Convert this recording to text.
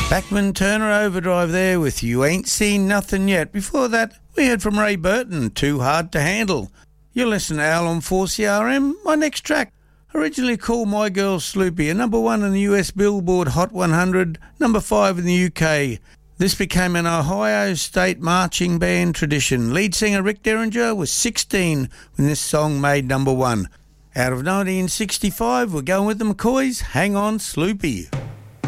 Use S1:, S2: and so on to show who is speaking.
S1: Backman Turner Overdrive there with You Ain't Seen Nothing Yet. Before that, we heard from Ray Burton, Too Hard to Handle. You're listening to Al on 4CRM. My next track, originally called My Girl Sloopy, a number 1 in the US Billboard Hot 100, number 5 in the UK. This became an Ohio State marching band tradition. Lead singer Rick Derringer was 16 when this song made number 1. Out of 1965, we're going with the McCoys, Hang On Sloopy.